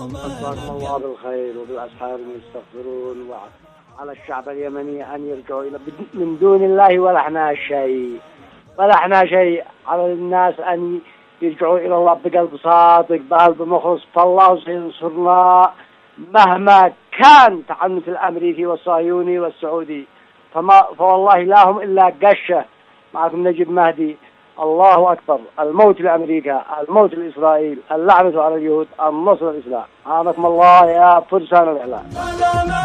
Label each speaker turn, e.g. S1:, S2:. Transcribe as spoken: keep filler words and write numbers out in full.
S1: مساكم الله بالخير وبالأسحار يستغفرون وعلى الشعب اليمني أن يرجعوا إلى من دون الله ولا احنا شيء ولا احنا شيء. على الناس أن يرجعوا إلى الله بقلب صادق بقلب مخلص، فالله سينصرنا مهما كان تعنت الأمريكي والصهيوني والسعودي. فما فوالله لا هم إلا قشة. معكم نجيب مهدي. الله أكبر. الموت لأمريكا، الموت لإسرائيل، اللعنة على اليهود، النصر للإسلام. عانكم الله يا فرسان الإعلام.